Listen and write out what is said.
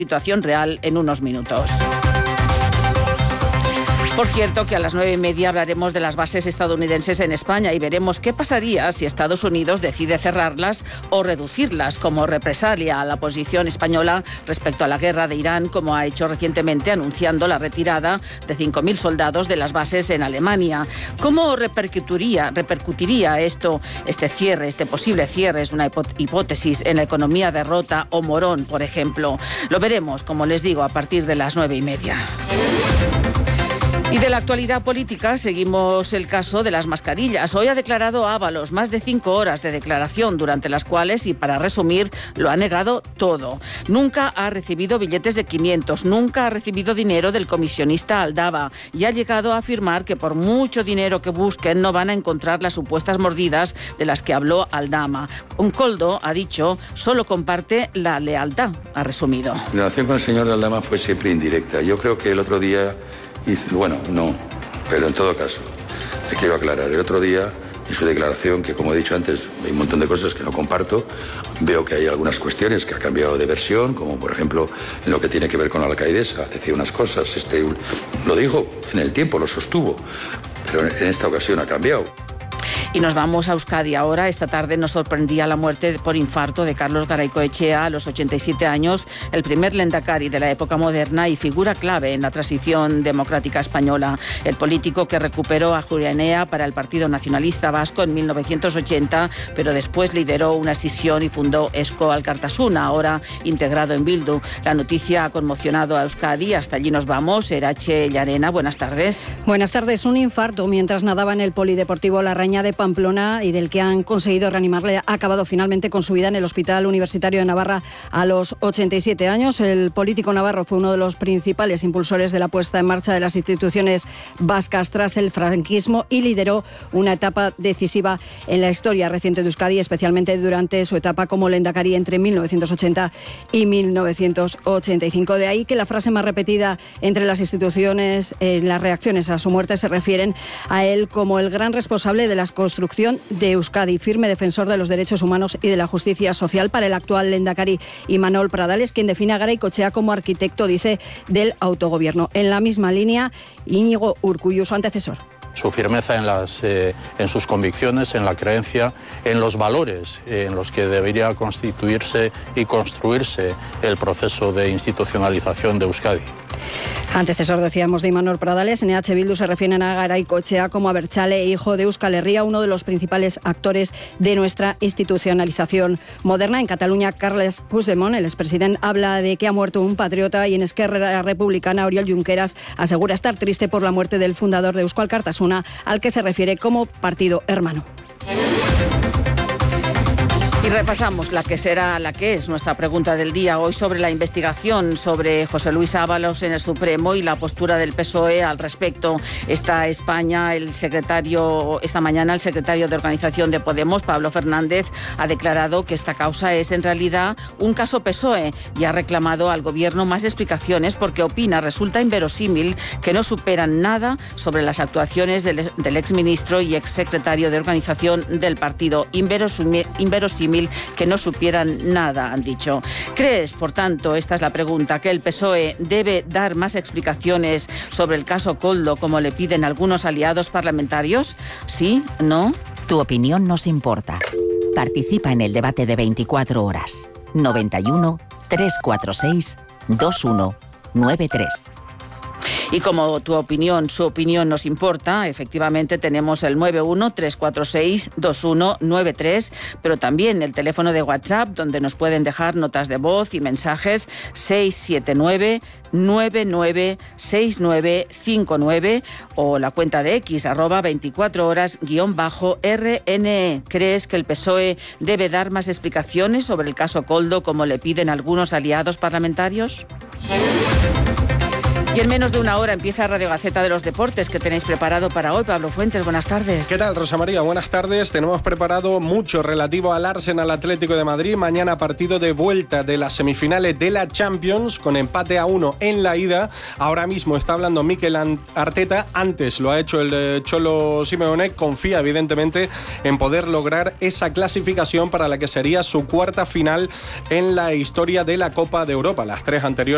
situación real en unos minutos. Por cierto, que a las 9:30 hablaremos de las bases estadounidenses en España y veremos qué pasaría si Estados Unidos decide cerrarlas o reducirlas como represalia a la posición española respecto a la guerra de Irán, como ha hecho recientemente anunciando la retirada de 5.000 soldados de las bases en Alemania. ¿Cómo repercutiría esto, este posible cierre, es una hipótesis, en la economía de Rota o Morón, por ejemplo? Lo veremos, como les digo, a partir de las 9:30. Y de la actualidad política seguimos el caso de las mascarillas. Hoy ha declarado Ábalos más de 5 horas de declaración, durante las cuales, y para resumir, lo ha negado todo. Nunca ha recibido billetes de 500, nunca ha recibido dinero del comisionista Aldaba y ha llegado a afirmar que por mucho dinero que busquen no van a encontrar las supuestas mordidas de las que habló Aldama. Un Koldo, ha dicho, solo comparte la lealtad, ha resumido. La relación con el señor Aldama fue siempre indirecta. Yo creo que el otro día pero en todo caso, le quiero aclarar, el otro día, en su declaración, que como he dicho antes, hay un montón de cosas que no comparto, veo que hay algunas cuestiones que ha cambiado de versión, como por ejemplo en lo que tiene que ver con la alcaidesa, decía unas cosas, lo dijo en el tiempo, lo sostuvo, pero en esta ocasión ha cambiado. Y nos vamos a Euskadi ahora. Esta tarde nos sorprendía la muerte por infarto de Carlos Garaycoechea a los 87 años, el primer lehendakari de la época moderna y figura clave en la transición democrática española. El político que recuperó a Ajuria Enea para el Partido Nacionalista Vasco en 1980, pero después lideró una escisión y fundó Eusko Alkartasuna, ahora integrado en Bildu. La noticia ha conmocionado a Euskadi. Hasta allí nos vamos. Erache Llarena, buenas tardes. Buenas tardes. Un infarto mientras nadaba en el Polideportivo La Raña de Pamplona y del que han conseguido reanimarle, ha acabado finalmente con su vida en el Hospital Universitario de Navarra a los 87 años. El político navarro fue uno de los principales impulsores de la puesta en marcha de las instituciones vascas tras el franquismo y lideró una etapa decisiva en la historia reciente de Euskadi, especialmente durante su etapa como lehendakari entre 1980 y 1985. De ahí que la frase más repetida entre las instituciones en las reacciones a su muerte se refieren a él como el gran responsable de las construcción de Euskadi, firme defensor de los derechos humanos y de la justicia social. Para el actual lehendakari Imanol Pradales, quien define a Garaycoechea como arquitecto, dice, del autogobierno. En la misma línea, Íñigo Urkullu, su antecesor. Su firmeza en sus convicciones, en la creencia, en los valores en los que debería constituirse y construirse el proceso de institucionalización de Euskadi. Antecesor, decíamos, de Imanol Pradales. En EH Bildu se refieren a Garaycoechea como abertzale, hijo de Euskal Herria, uno de los principales actores de nuestra institucionalización moderna. En Cataluña, Carles Puigdemont, el expresidente, habla de que ha muerto un patriota, y en Esquerra Republicana, Oriol Junqueras asegura estar triste por la muerte del fundador de Eusko Alkartasuna, al que se refiere como partido hermano. Y repasamos la que es nuestra pregunta del día hoy sobre la investigación sobre José Luis Ábalos en el Supremo y la postura del PSOE al respecto. Esta mañana el secretario de Organización de Podemos, Pablo Fernández, ha declarado que esta causa es en realidad un caso PSOE y ha reclamado al gobierno más explicaciones porque resulta inverosímil que no superan nada sobre las actuaciones del exministro y exsecretario de Organización del partido. Inverosímil que no supieran nada, han dicho. ¿Crees, por tanto, esta es la pregunta, que el PSOE debe dar más explicaciones sobre el caso Koldo, como le piden algunos aliados parlamentarios? ¿Sí? ¿No? Tu opinión nos importa. Participa en el debate de 24 horas. 91 346 2193. Y como su opinión nos importa, efectivamente tenemos el 91-346-2193, pero también el teléfono de WhatsApp, donde nos pueden dejar notas de voz y mensajes, 679-996959, o la cuenta de X, @24horas_RNE. ¿Crees que el PSOE debe dar más explicaciones sobre el caso Koldo, como le piden algunos aliados parlamentarios? Y en menos de una hora empieza Radio Gaceta de los Deportes, que tenéis preparado para hoy. Pablo Fuentes, buenas tardes. ¿Qué tal, Rosa María? Buenas tardes. Tenemos preparado mucho relativo al Arsenal Atlético de Madrid. Mañana partido de vuelta de las semifinales de la Champions, con empate a 1 en la ida. Ahora mismo está hablando Mikel Arteta. Antes lo ha hecho el Cholo Simeone. Confía, evidentemente, en poder lograr esa clasificación para la que sería su cuarta final en la historia de la Copa de Europa. Las tres anteriores